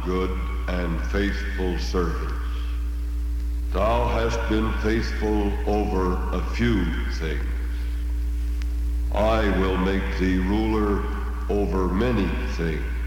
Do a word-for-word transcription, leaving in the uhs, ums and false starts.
good and faithful servant. Thou hast been faithful over a few things. I will make thee ruler over many things.